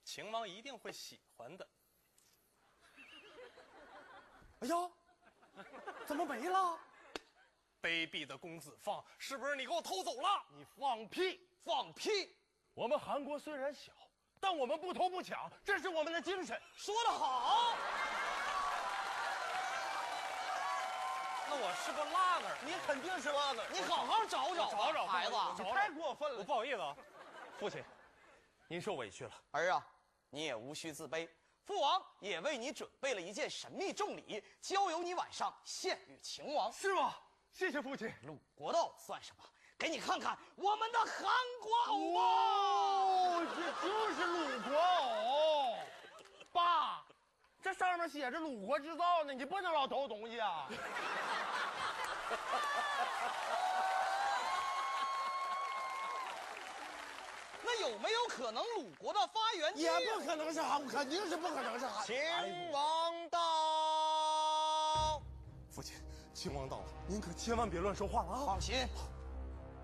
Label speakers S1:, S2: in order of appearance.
S1: 秦王一定会喜欢的。
S2: 哎呀，怎么没了？
S1: 卑鄙的公子放，是不是你给我偷走了？
S2: 你放屁！
S1: 放屁！
S2: 我们韩国虽然小，但我们不偷不抢，这是我们的精神。
S1: 说得好。那我是个拉个儿，
S2: 你肯定是拉个儿，
S3: 你好好找找吧，
S1: 找找
S3: 孩子。
S2: 你太过分了。
S1: 不好意思啊，
S2: 父亲，您受委屈了。
S3: 儿啊，你也无需自卑，父王也为你准备了一件神秘重礼，交由你晚上献与秦王。
S2: 是吗？谢谢父亲。
S3: 鲁国的偶算什么？给你看看我们的韩国偶吧。
S2: 哦，这就是鲁国偶。爸，这上面写着鲁国制造呢，你不能老偷东西啊。
S3: 那有没有可能鲁国的发源地？
S2: 也不可能是韩国，肯定是不可能是韩。
S3: 秦王到。
S2: 父亲，秦王到了，您可千万别乱说话了啊！
S3: 放心，